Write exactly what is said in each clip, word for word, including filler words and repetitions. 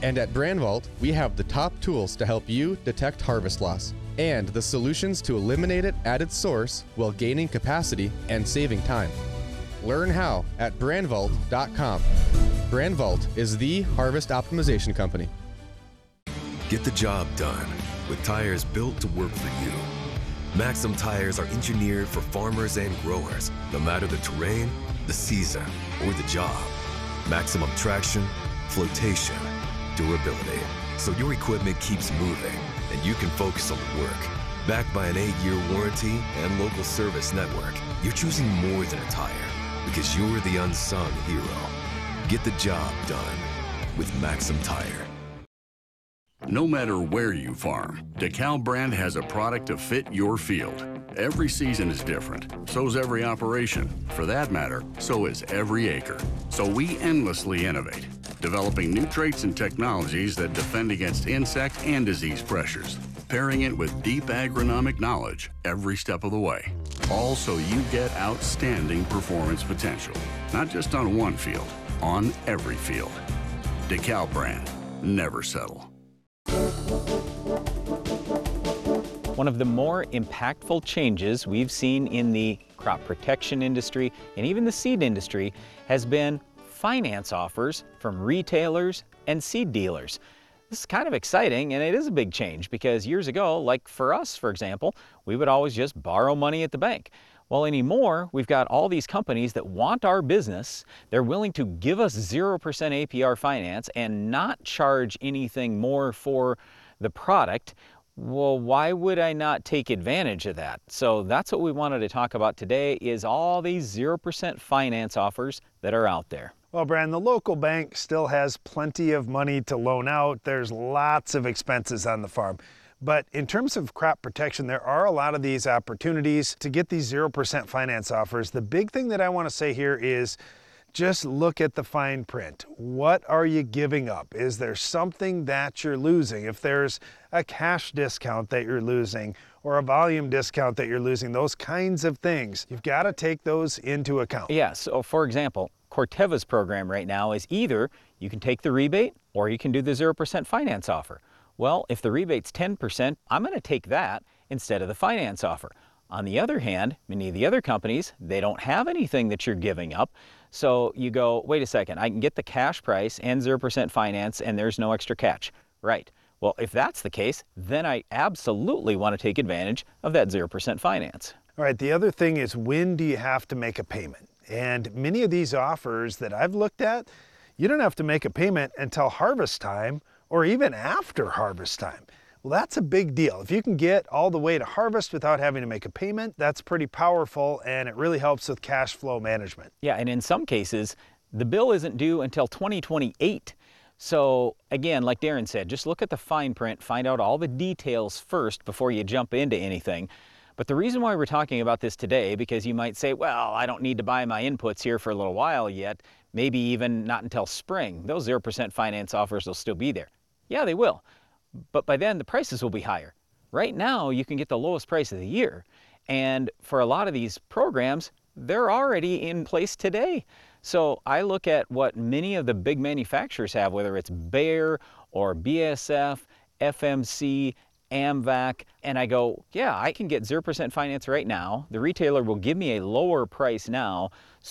And at Brandvault, we have the top tools to help you detect harvest loss and the solutions to eliminate it at its source while gaining capacity and saving time. Learn how at brandvault dot com. Brandvault is the harvest optimization company. Get the job done with tires built to work for you. Maxim tires are engineered for farmers and growers, no matter the terrain, the season, or the job. Maximum traction, flotation, durability, so your equipment keeps moving and you can focus on the work. Backed by an eight-year warranty and local service network, you're choosing more than a tire because you're the unsung hero. Get the job done with Maxim Tire. No matter where you farm, DeKalb brand has a product to fit your field. Every season is different, so's every operation. For that matter, so is every acre. So we endlessly innovate, developing new traits and technologies that defend against insect and disease pressures, pairing it with deep agronomic knowledge every step of the way. All so you get outstanding performance potential, not just on one field, on every field. DeKalb brand, never settle. One of the more impactful changes we've seen in the crop protection industry and even the seed industry has been finance offers from retailers and seed dealers. This is kind of exciting, and it is a big change because years ago, like for us, for example, we would always just borrow money at the bank. Well, anymore, we've got all these companies that want our business. They're willing to give us zero percent A P R finance and not charge anything more for the product. Well, why would I not take advantage of that? So that's what we wanted to talk about today, is all these zero percent finance offers that are out there. Well, Brand, the local bank still has plenty of money to loan out. There's lots of expenses on the farm. But in terms of crop protection, there are a lot of these opportunities to get these zero percent finance offers. The big thing that I want to say here is just look at the fine print. What are you giving up? Is there something that you're losing? If there's a cash discount that you're losing or a volume discount that you're losing, those kinds of things, you've got to take those into account. Yeah, so for example, Corteva's program right now is either you can take the rebate or you can do the zero percent finance offer. Well, if the rebate's ten percent, I'm going to take that instead of the finance offer. On the other hand, many of the other companies, they don't have anything that you're giving up. So you go, wait a second, I can get the cash price and zero percent finance and there's no extra catch. Right. Well, if that's the case, then I absolutely want to take advantage of that zero percent finance. All right, the other thing is, when do you have to make a payment? And many of these offers that I've looked at, you don't have to make a payment until harvest time or even after harvest time. Well, that's a big deal. If you can get all the way to harvest without having to make a payment, that's pretty powerful, and it really helps with cash flow management. Yeah, and in some cases, the bill isn't due until twenty twenty-eight. So again, like Darren said, just look at the fine print, find out all the details first before you jump into anything. But the reason why we're talking about this today, because you might say, well, I don't need to buy my inputs here for a little while yet, maybe even not until spring. Those zero percent finance offers will still be there. Yeah, they will. But by then the prices will be higher. Right now you can get the lowest price of the year. And for a lot of these programs, they're already in place today. So I look at what many of the big manufacturers have, whether it's Bayer or B A S F, F M C, AMVAC, and I go, yeah, I can get zero percent finance right now. The retailer will give me a lower price now.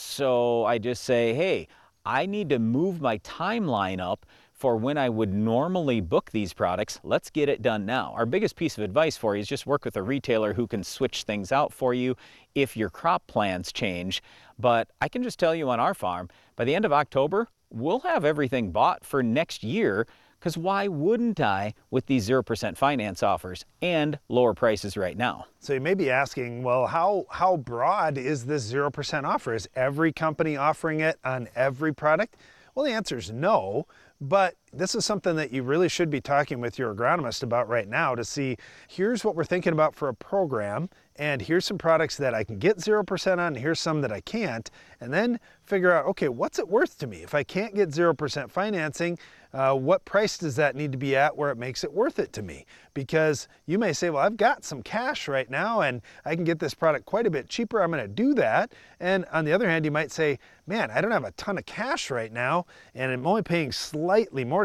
So I just say, hey, I need to move my timeline up for when I would normally book these products. Let's get it done now. Our biggest piece of advice for you is just work with a retailer who can switch things out for you if your crop plans change. But I can just tell you, on our farm, by the end of October, we'll have everything bought for next year, because why wouldn't I with these zero percent finance offers and lower prices right now? So you may be asking, well, how, how broad is this zero percent offer? Is every company offering it on every product? Well, the answer is no. But this is something that you really should be talking with your agronomist about right now to see, here's what we're thinking about for a program, and here's some products that I can get zero percent on, and here's some that I can't, and then figure out, okay, what's it worth to me? If I can't get zero percent financing, uh, what price does that need to be at where it makes it worth it to me? Because you may say, well, I've got some cash right now and I can get this product quite a bit cheaper, I'm gonna do that. And on the other hand, you might say, man, I don't have a ton of cash right now and I'm only paying slightly more